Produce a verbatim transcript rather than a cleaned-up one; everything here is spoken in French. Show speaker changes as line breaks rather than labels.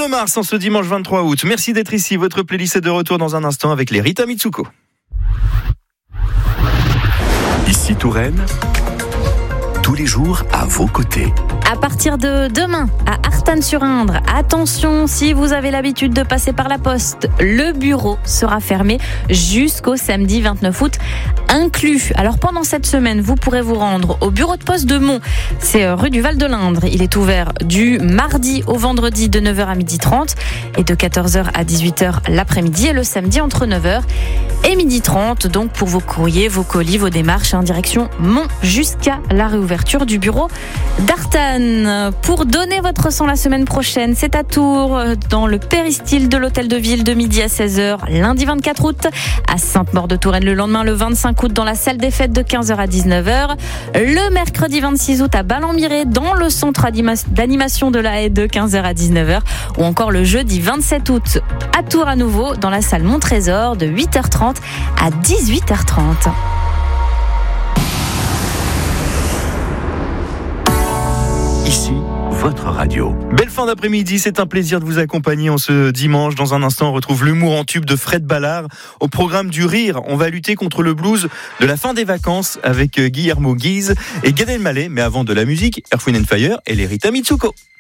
Bruno Mars en ce dimanche vingt-trois août. Merci d'être ici. Votre playlist est de retour dans un instant avec les Rita Mitsuko.
Ici Touraine, tous les jours à vos côtés.
À partir de demain, à Artanne-sur-Indre, attention, si vous avez l'habitude de passer par la poste, le bureau sera fermé jusqu'au samedi vingt-neuf août inclus. Alors pendant cette semaine, vous pourrez vous rendre au bureau de poste de Mont. C'est rue du Val de l'Indre. Il est ouvert du mardi au vendredi de neuf heures à midi trente et de quatorze heures à dix-huit heures l'après-midi et le samedi entre neuf heures et midi trente. Donc pour vos courriers, vos colis, vos démarches en direction Mont jusqu'à la réouverture du bureau d'Artanne. Pour donner votre sang la semaine prochaine, c'est à Tours, dans le péristyle de l'hôtel de ville de midi à seize heures, lundi vingt-quatre août, à Sainte-Maure-de-Touraine le lendemain le vingt-cinq août dans la salle des fêtes de quinze heures à dix-neuf heures, le mercredi vingt-six août à Ballon-Miré dans le centre d'animation de la Haye de quinze heures à dix-neuf heures, ou encore le jeudi vingt-sept août à Tours à nouveau dans la salle Montrésor de huit heures trente à dix-huit heures trente.
Ici, votre radio.
Belle fin d'après-midi, c'est un plaisir de vous accompagner en ce dimanche. Dans un instant, on retrouve l'humour en tube de Fred Ballard. Au programme du rire, on va lutter contre le blues de la fin des vacances avec Guillermo Guise et Gad Elmaleh. Mais avant de la musique, Earth, Wind and Fire et les Rita Mitsuko.